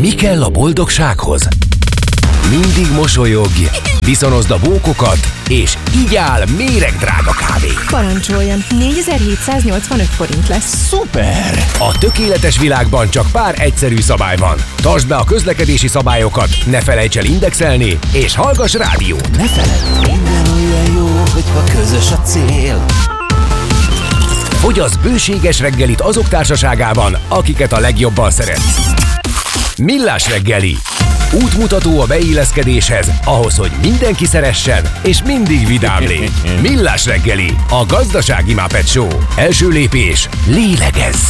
Mi kell a boldogsághoz? Mindig mosolyogj, viszonozd a bókokat, és igyál méregdrága kávét. Parancsoljon, 4785 forint lesz. Szuper! A tökéletes világban csak pár egyszerű szabály van. Tartsd be a közlekedési szabályokat, ne felejts el indexelni, és hallgass rádiót. Ne feledd, minden olyan jó, hogyha közös a cél. Fogyasz bőséges reggelit azok társaságában, akiket a legjobban szeretsz. Millás reggeli. Útmutató a beilleszkedéshez, ahhoz, hogy mindenki szeressen, és mindig vidám légy. Millás reggeli, a gazdasági Muppet Show. Első lépés, lélegezz!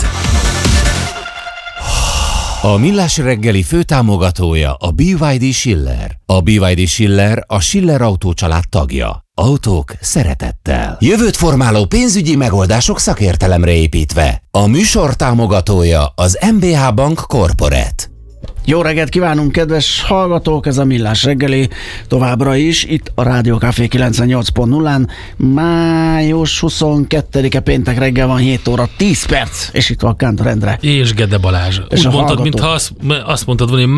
A Millás reggeli főtámogatója a BYD Schiller. A BYD Schiller a Schiller Autó család tagja. Autók szeretettel. Jövőt formáló pénzügyi megoldások szakértelemre építve. A műsor támogatója az MBH Bank Corporate. Jó reggelt kívánunk, kedves hallgatók! Ez a Millás reggeli továbbra is, itt a Rádió Café 98.0-án. Május 22-e péntek reggel van, 7 óra 10 perc, és itt van Kántor Endre. És Gede Balázs. És úgy mondtad, mintha azt mondtad volna, hogy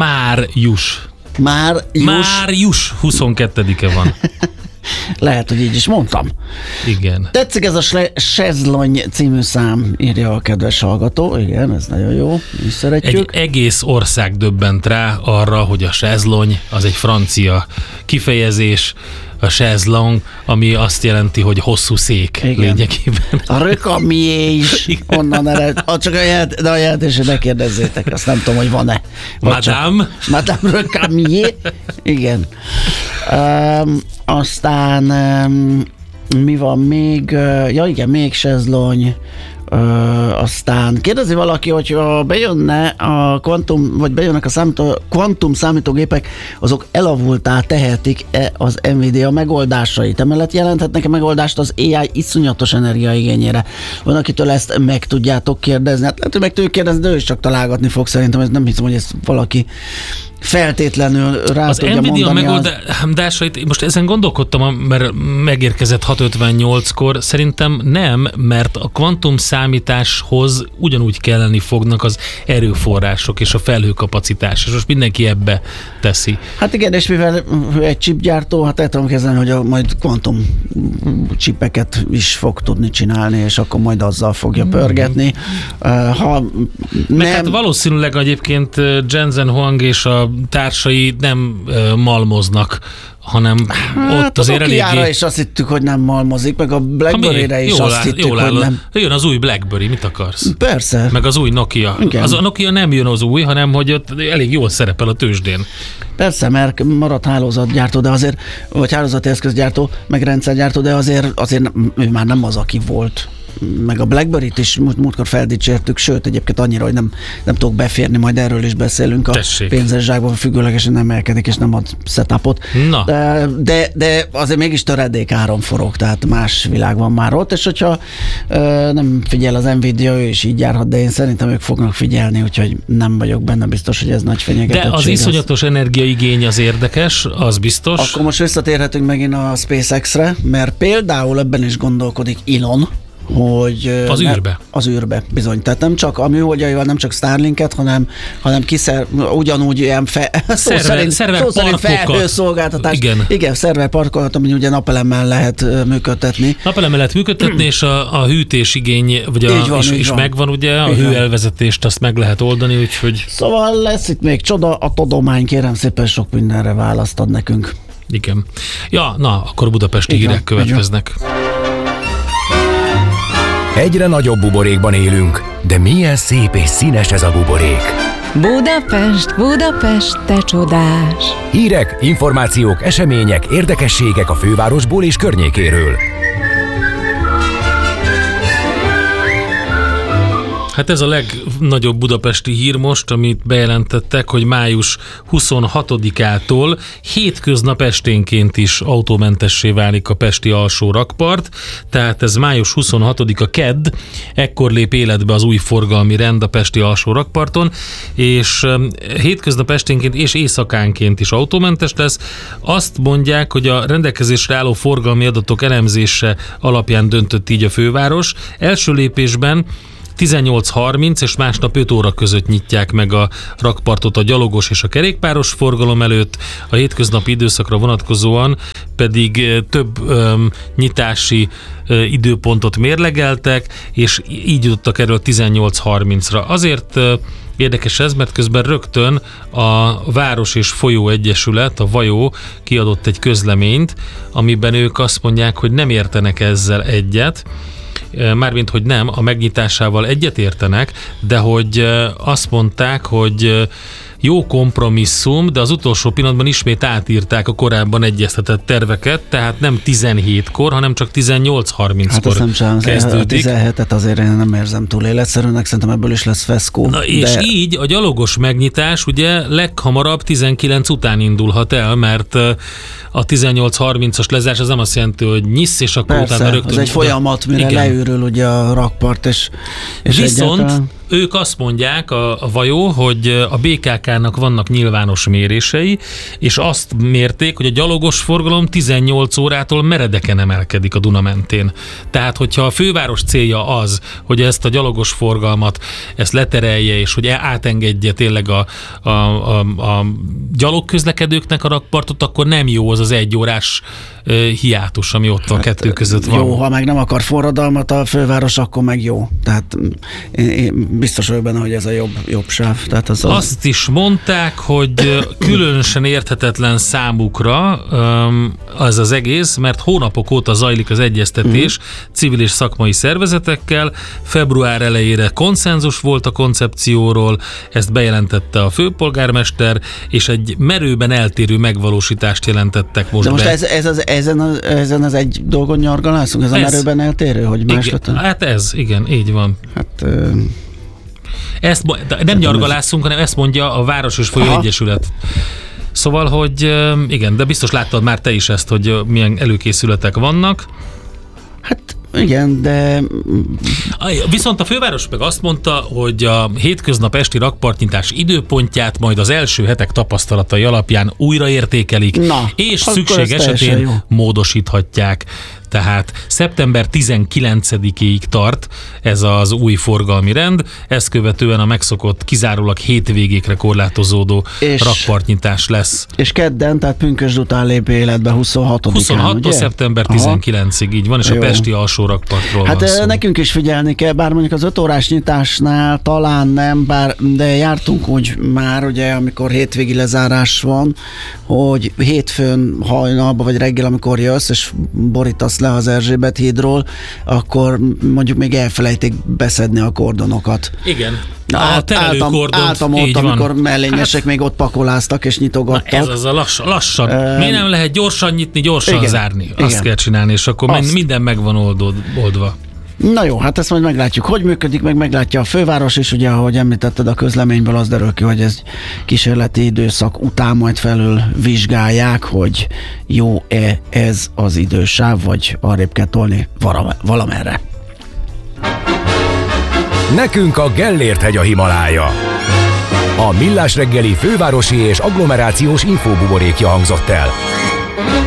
Május 22-e van. Lehet, hogy így is mondtam. Igen. Tetszik ez a Sezlony című szám, írja a kedves hallgató. Igen, ez nagyon jó, mi is szeretjük. Egy egész ország döbbent rá arra, hogy a sezlony az egy francia kifejezés, a chaiselong, ami azt jelenti, hogy hosszú szék. Igen. Lényegében. A recamier is onnan ered. Csak a jelentésre ne kérdezzétek, azt nem tudom, hogy van-e. Madame recamier. Igen. Aztán mi van még? Ja igen, még chaiselong. Aztán kérdezi valaki, hogy ha bejönne a kvantum, vagy bejönnek a kvantum számítógépek, azok elavultá tehetik-e az Nvidia megoldásait? Emellett jelenthetnek-e megoldást az AI iszonyatos energiaigényére? Van, akitől ezt meg tudjátok kérdezni? Hát lehet, hogy meg tudjuk kérdezni, de ő is csak találgatni fog szerintem. Nem hiszem, hogy ezt valaki feltétlenül rá az tudja Nvidia mondani. megoldásait, most ezen gondolkodtam, mert megérkezett 6:58-kor, szerintem nem, mert a kvantum számításhoz ugyanúgy kelleni fognak az erőforrások és a felhőkapacitás, és most mindenki ebbe teszi. Hát igen, és mivel egy chipgyártó, hát el tudom kezdeni, hogy majd kvantum chipeket is fog tudni csinálni, és akkor majd azzal fogja pörgetni. Hát valószínűleg egyébként Jensen Huang és a társai nem malmoznak, hanem ott azért eléggé... Hát is azt hittük, hogy nem malmozik, meg a BlackBerry-re is azt hittük, hogy nem. Jön az új BlackBerry, mit akarsz? Persze. Meg az új Nokia. Igen. Az a Nokia nem jön az új, hanem hogy ott elég jól szerepel a tőzsdén. Persze, mert maradt hálózatgyártó, de azért, vagy hálózati eszközgyártó, meg rendszergyártó, de azért ő már nem az, aki volt. Meg a BlackBerry-t is múltkor feldicsértük, sőt egyébként annyira, hogy nem tudok beférni, majd erről is beszélünk. A pénzes zsákban függőlegesen emelkedik, és nem ad setupot. De azért mégis töredék áron forog, tehát más világ van már ott, és hogyha nem figyel az Nvidia, ő is így járhat, de én szerintem ők fognak figyelni, úgyhogy nem vagyok benne biztos, hogy ez nagy fenyegetettség. De az iszonyatos energiaigény az érdekes, az biztos. Akkor most visszatérhetünk megint a SpaceX-re, mert például ebben is gondolkodik Elon, hogy az űrbe bizony. Tehát nem csak a műholdjaival, nem csak Starlinket, hanem ugyanúgy ilyen felhőszolgáltatás. Igen, szerverparkokat, ami ugye napelemmel lehet működtetni. Napelemmel lehet működtetni, és a hűtésigény, és megvan ugye, a hőelvezetést azt meg lehet oldani, úgyhogy... Szóval lesz itt még csoda, a tudomány, kérem szépen sok mindenre választ ad nekünk. Igen. Ja, na, akkor budapesti hírek következnek. Egyre nagyobb buborékban élünk, de milyen szép és színes ez a buborék. Budapest, Budapest, te csodás! Hírek, információk, események, érdekességek a fővárosból és környékéről. Hát ez a legnagyobb budapesti hír most, amit bejelentettek, hogy május 26-ától hétköznap esténként is autómentessé válik a pesti alsó rakpart, tehát ez május 26-a kedd, ekkor lép életbe az új forgalmi rend a pesti alsó rakparton, és hétköznap esténként és éjszakánként is autómentes lesz. Azt mondják, hogy a rendelkezésre álló forgalmi adatok elemzése alapján döntött így a főváros. Első lépésben 18:30 és másnap 5 óra között nyitják meg a rakpartot a gyalogos és a kerékpáros forgalom előtt, a hétköznapi időszakra vonatkozóan pedig több nyitási időpontot mérlegeltek, és így jutottak erről 18:30-ra. Azért érdekes ez, mert közben rögtön a Város és Folyó Egyesület, a VAJO kiadott egy közleményt, amiben ők azt mondják, hogy nem értenek ezzel egyet, mármint, hogy nem, a megnyitásával egyet értenek, de hogy azt mondták, hogy jó kompromisszum, de az utolsó pillanatban ismét átírták a korábban egyeztetett terveket, tehát nem 17-kor, hanem csak 18:30-kor Hát azt nem sem, kezdődik. A 17-et azért én nem érzem túl életszerűnek, szerintem ebből is lesz feszkó. Na és így a gyalogos megnyitás ugye leghamarabb 19 után indulhat el, mert a 18:30-as lezárás az nem azt jelenti, hogy nyisz, és akkor persze, utána rögtön... az egy folyamat, mire leőrül ugye a rakpart, és viszont egyáltalán... ők azt mondják, a VAJO, hogy a BKK-nak vannak nyilvános mérései, és azt mérték, hogy a gyalogos forgalom 18 órától meredeken emelkedik a Duna mentén. Tehát, hogyha a főváros célja az, hogy ezt a gyalogos forgalmat, ezt leterelje, és hogy átengedje tényleg a gyalogközlekedőknek a rakpartot, akkor nem jó az 1 órás hiátus, ami ott a kettő között van. Jó, ha meg nem akar forradalmat a főváros, akkor meg jó. Tehát én biztos vagyok benne, hogy ez a jobb sáv. Tehát Azt is mondták, hogy különösen érthetetlen számukra az egész, mert hónapok óta zajlik az egyeztetés civil és szakmai szervezetekkel. Február elejére konszenzus volt a koncepcióról, ezt bejelentette a főpolgármester, és egy merőben eltérő megvalósítást jelentettek most be. De most ezen az egy dolgon nyargalászunk? Ez a merőben eltérő, hogy más lett? Hát igen, így van. Hát... nem nyargalászunk, hanem ezt mondja a Város és Folyó Egyesület. Szóval, hogy igen, de biztos láttad már te is ezt, hogy milyen előkészületek vannak. Hát igen, de... Viszont a főváros meg azt mondta, hogy a hétköznap esti rakpartnyitás időpontját majd az első hetek tapasztalatai alapján újraértékelik, és szükség esetén módosíthatják. Tehát szeptember 19-ig tart ez az új forgalmi rend, ezt követően a megszokott kizárólag hétvégékre korlátozódó rakpartnyitás lesz. És kedden, tehát pünkösd után lép életbe 26-án, szeptember 19-ig, így van, és a pesti alsó rakpartról van szó. Nekünk is figyelni kell, bár mondjuk az 5 órás nyitásnál talán nem, de jártunk úgy már, ugye, amikor hétvégi lezárás van, hogy hétfőn hajnalba vagy reggel, amikor jössz, és borítasz le az Erzsébet hídról, akkor mondjuk még elfelejtik beszedni a kordonokat. Igen. A terelőkordont, álltam ott, amikor mellényesek még ott pakoláztak és nyitogattak. Ez az a lassan. Miért nem lehet gyorsan nyitni, gyorsan zárni? Azt kell csinálni, és akkor minden meg van oldva. Na jó, hát ezt majd meglátjuk, hogy működik, meglátja a főváros is, ugye, ahogy említetted a közleményből, az derül ki, hogy ez kísérleti időszak után majd felül vizsgálják, hogy jó-e ez az idősáv, vagy arrébb kell tolni valamerre. Nekünk a Gellért-hegy a Himalája. A Millás reggeli fővárosi és agglomerációs infóbuborékja hangzott el.